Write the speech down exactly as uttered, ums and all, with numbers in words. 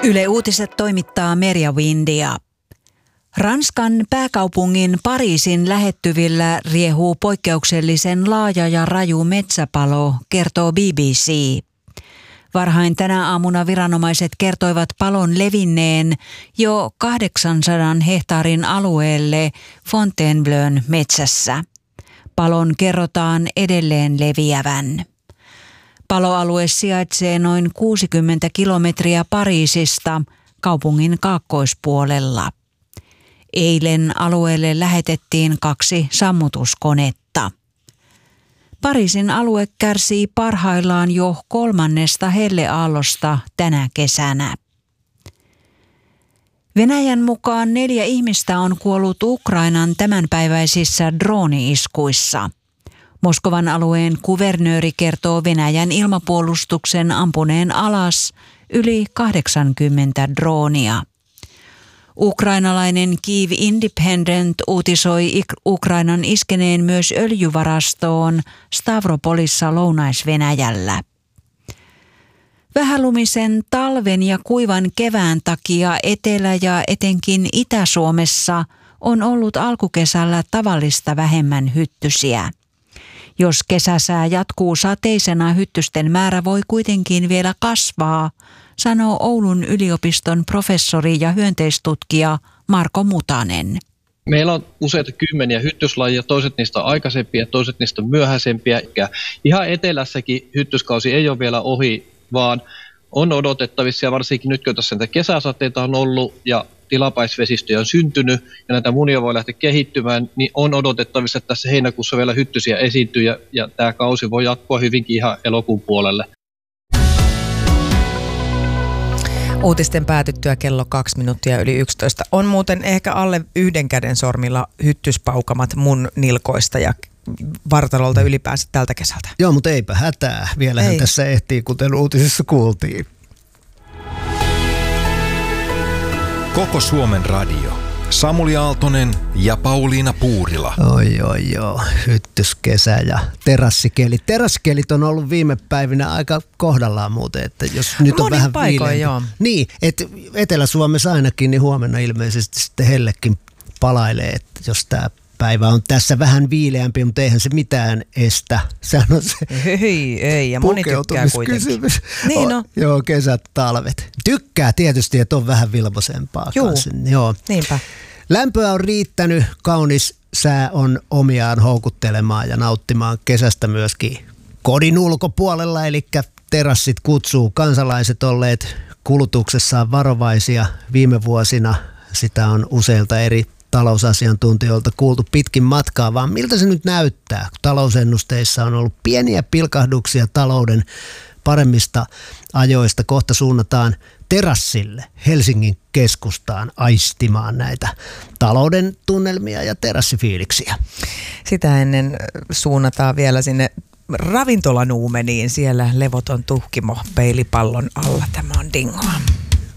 Yle Uutiset toimittaa Merja Windia. Ranskan pääkaupungin Pariisin lähettyvillä riehuu poikkeuksellisen laaja ja raju metsäpalo, kertoo B B C. Varhain tänä aamuna viranomaiset kertoivat palon levinneen jo kahdeksansadan hehtaarin alueelle Fontainebleaun metsässä. Palon kerrotaan edelleen leviävän. Paloalue sijaitsee noin kuusikymmentä kilometriä Pariisista kaupungin kaakkoispuolella. Eilen alueelle lähetettiin kaksi sammutuskonetta. Pariisin alue kärsii parhaillaan jo kolmannesta helleaallosta tänä kesänä. Venäjän mukaan neljä ihmistä on kuollut Ukrainan tämänpäiväisissä drooni-iskuissa. Moskovan alueen kuvernööri kertoo Venäjän ilmapuolustuksen ampuneen alas yli kahdeksankymmentä droonia. Ukrainalainen Kyiv Independent uutisoi Ukrainan iskeneen myös öljyvarastoon Stavropolissa Lounais-Venäjällä. Vähälumisen talven ja kuivan kevään takia Etelä- ja etenkin Itä-Suomessa on ollut alkukesällä tavallista vähemmän hyttysiä. Jos kesäsää jatkuu sateisena, hyttysten määrä voi kuitenkin vielä kasvaa, sanoo Oulun yliopiston professori ja hyönteistutkija Marko Mutanen. Meillä on useita kymmeniä hyttyslajia, toiset niistä on aikaisempia, toiset niistä on myöhäisempiä. Ihan etelässäkin hyttyskausi ei ole vielä ohi, vaan on odotettavissa, ja varsinkin nyt kun tässä näitä kesäsateita on ollut ja tilapäisvesistöjä on syntynyt ja näitä munia voi lähteä kehittymään, niin on odotettavissa, että tässä heinäkuussa vielä hyttysiä esiintyy ja, ja tämä kausi voi jatkua hyvinkin ihan elokuun puolelle. Uutisten päätyttyä kello kaksi minuuttia yli yksitoista. On muuten ehkä alle yhden käden sormilla hyttyspaukamat mun nilkoista ja vartalolta ylipäänsä tältä kesältä. Joo, mutta eipä hätää. Vielähän ei. Tässä ehtii, kuten uutisissa kuultiin. Koko Suomen radio. Samuli Aaltonen ja Pauliina Puurila. Oi, oi, joo. Hyttyskesä ja terassikeli. Terasikelit on ollut viime päivinä aika kohdallaan muuten, että jos nyt on vähän paikoin, joo. Niin, että Etelä-Suomessa ainakin, niin huomenna ilmeisesti sitten hellekin palailee, että jos tämä päivä on tässä vähän viileämpi, mutta eihän se mitään estä. Sehän on se ei, ei, ja moni tykkää kuitenkin. Niin no. Joo, kesät, talvet. Tykkää tietysti, että on vähän vilposempaa. Juu, kanssa. Joo, niinpä. Lämpöä on riittänyt, kaunis sää on omiaan houkuttelemaan ja nauttimaan kesästä myöskin kodin ulkopuolella, eli terassit kutsuu. Kansalaiset olleet kulutuksessaan varovaisia viime vuosina. Sitä on useilta eri talousasiantuntijoilta kuultu pitkin matkaa, vaan miltä se nyt näyttää? Talousennusteissa on ollut pieniä pilkahduksia talouden paremmista ajoista. Kohta suunnataan terassille Helsingin keskustaan aistimaan näitä talouden tunnelmia ja terassifiiliksiä. Sitä ennen suunnataan vielä sinne ravintolanuumeniin. Siellä levoton tuhkimo peilipallon alla. Tämä on Dingoa.